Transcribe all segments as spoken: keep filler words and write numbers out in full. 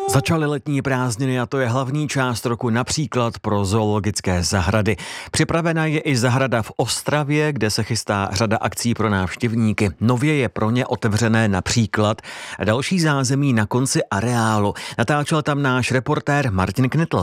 Začaly letní prázdniny a to je hlavní část roku například pro zoologické zahrady. Připravena je i zahrada v Ostravě, kde se chystá řada akcí pro návštěvníky. Nově je pro ně otevřené například další zázemí na konci areálu. Natáčel tam náš reportér Martin Knitl.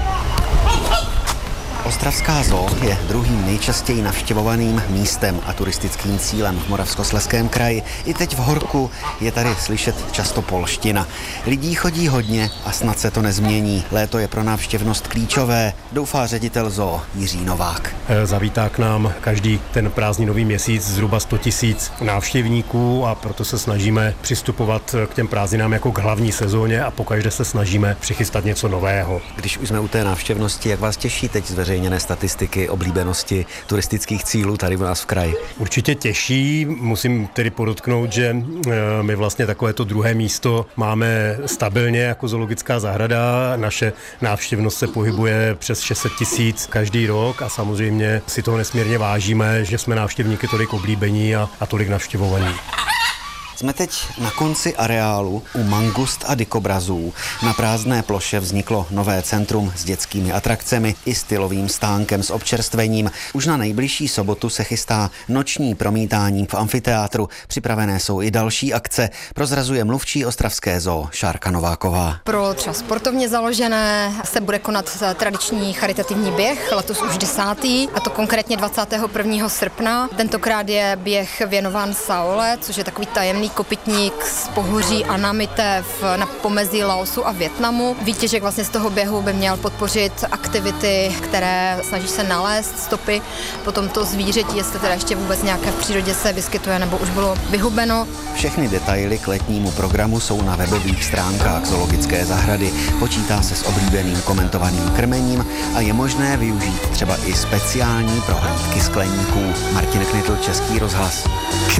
Ostravská zoo je druhým nejčastěji navštěvovaným místem a turistickým cílem v Moravskoslezském kraji. I teď v horku je tady slyšet často polština. Lidí chodí hodně a snad se to nezmění. Léto je pro návštěvnost klíčové, doufá ředitel zoo Jiří Novák. Zavítá k nám každý ten prázdninový měsíc zhruba sto tisíc návštěvníků a proto se snažíme přistupovat k těm prázdninám jako k hlavní sezóně a pokaždé se snažíme přichystat něco nového. Když už jsme u té návštěvnosti, jak vás těší teď zveřejněné statistiky oblíbenosti turistických cílů tady u nás v kraji? Určitě těší, musím tedy podotknout, že my vlastně takovéto druhé místo máme stabilně jako zoologická zahrada. Naše návštěvnost se pohybuje přes šest set tisíc každý rok a samozřejmě si toho nesmírně vážíme, že jsme návštěvníky tolik oblíbení a, a tolik navštěvovaní. Jsme teď na konci areálu u mangust a dikobrazů. Na prázdné ploše vzniklo nové centrum s dětskými atrakcemi i stylovým stánkem s občerstvením. Už na nejbližší sobotu se chystá noční promítání v amfiteátru. Připravené jsou i další akce. Prozrazuje mluvčí ostravské zoo Šárka Nováková. Pro třeba sportovně založené se bude konat tradiční charitativní běh, letos už desátý, a to konkrétně dvacátého prvního srpna. Tentokrát je běh věnován Saole, což je takový tajemný kopytník z pohoří Anamitev na pomezí Laosu a Vietnamu. Výtěžek vlastně z toho běhu by měl podpořit aktivity, které snaží se nalézt stopy po tomto zvířeti, jestli teda ještě vůbec nějaké v přírodě se vyskytuje nebo už bylo vyhubeno. Všechny detaily k letnímu programu jsou na webových stránkách zoologické zahrady. Počítá se s oblíbeným komentovaným krmením a je možné využít třeba i speciální prohlídky skleníků. Martin Knitl, Český rozhlas.